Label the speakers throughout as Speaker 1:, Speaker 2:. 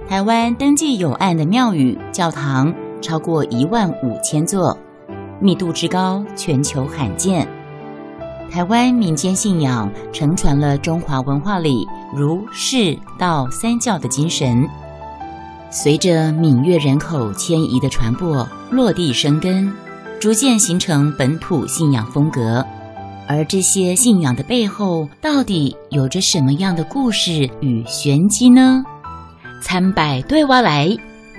Speaker 1: 台湾登记有案的庙宇、教堂超过15000座，密度之高，全球罕见。台湾民间信仰承传了中华文化里儒、释、道三教的精神，随着闽粤人口迁移的传播，落地生根，逐渐形成本土信仰风格。而这些信仰的背后，到底有着什么样的故事与玄机呢？参拜对我来。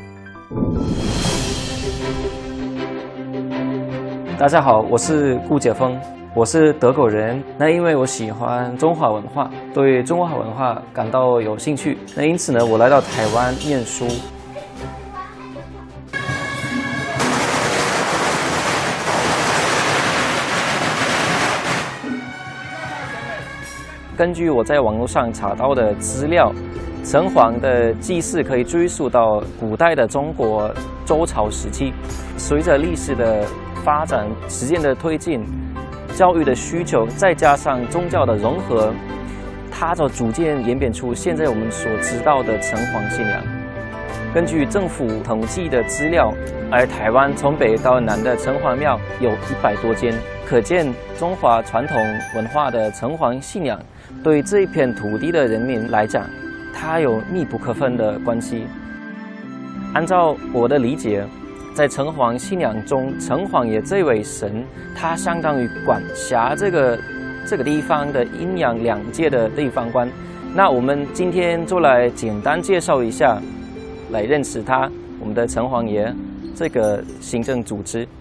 Speaker 2: 大家好，我是顾杰峰，我是德国人。那因为我喜欢中华文化，对中华文化感到有兴趣，那因此呢，我来到台湾念书。根据我在网络上查到的资料，城隍的祭祀可以追溯到古代的中国周朝时期。随着历史的发展、时间的推进、教育的需求，再加上宗教的融合，它就逐渐演变出现在我们所知道的城隍信仰。根据政府统计的资料，而台湾从北到南的城隍庙有100多间，可见中华传统文化的城隍信仰对这一片土地的人民来讲，它有密不可分的关系。按照我的理解，在城隍信仰中，城隍爷这位神，他相当于管辖这个地方的阴阳两界的地方官。那我们今天就来简单介绍一下，来认识他，我们的城隍爷这个行政组织。